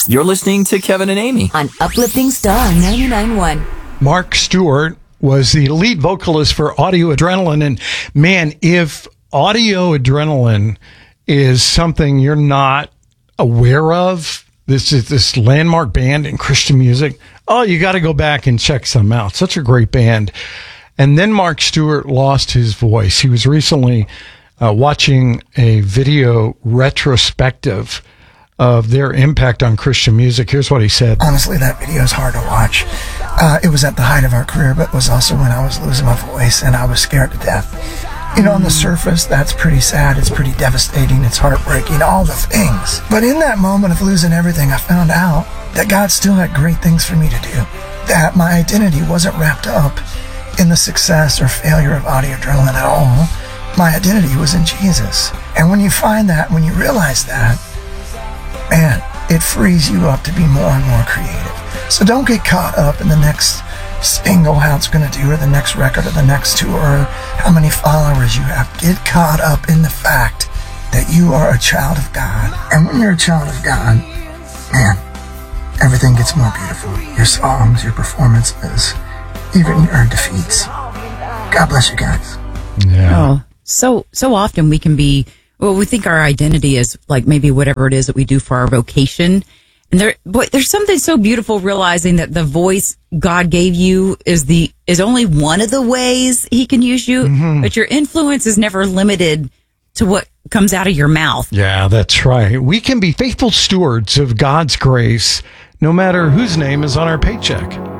You're listening to Kevin and Amy on Uplifting Star 99.1. Mark Stewart was the lead vocalist for Audio Adrenaline. And man, if Audio Adrenaline is something you're not aware of, this is this landmark band in Christian music, oh, you got to go back and check some out. Such a great band. And then Mark Stewart lost his voice. He was recently watching a video retrospective of their impact on Christian music. Here's what he said. Honestly, that video is hard to watch. It was at the height of our career, but it was also when I was losing my voice and I was scared to death. You know, on the surface, that's pretty sad. It's pretty devastating. It's heartbreaking, all the things. But in that moment of losing everything, I found out that God still had great things for me to do. That my identity wasn't wrapped up in the success or failure of Audio Adrenaline at all. My identity was in Jesus. And when you find that, when you realize that, man, it frees you up to be more and more creative. So don't get caught up in the next single, how it's going to do, or the next record, or the next tour, or how many followers you have. Get caught up in the fact that you are a child of God. And when you're a child of God, man, everything gets more beautiful. Your songs, your performances, even your defeats. God bless you guys. Yeah. Oh, so often we can be, well, we think our identity is like maybe whatever it is that we do for our vocation. And there's something so beautiful realizing that the voice God gave you is only one of the ways he can use you, but your influence is never limited to what comes out of your mouth. Yeah, that's right. We can be faithful stewards of God's grace, no matter whose name is on our paycheck.